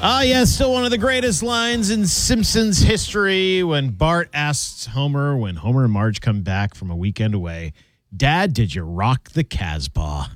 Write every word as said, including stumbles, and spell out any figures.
Ah, yes, still one of the greatest lines in Simpsons history when Bart asks Homer, when Homer and Marge come back from a weekend away, Dad, did you rock the Casbah?